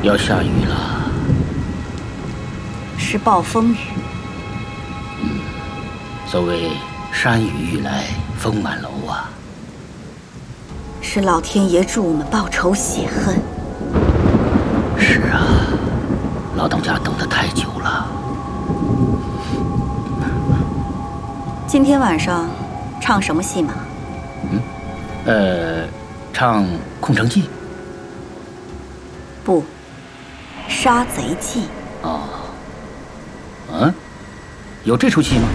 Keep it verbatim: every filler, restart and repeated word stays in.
要下雨了。 是暴风雨。 嗯，所谓山雨欲来风满楼啊。 是老天爷助我们报仇雪恨。 是啊，老东家等得太久了。 今天晚上唱什么戏码？ 嗯，呃，唱《空城计》。 不，杀贼记。 哦，嗯，有这出戏吗？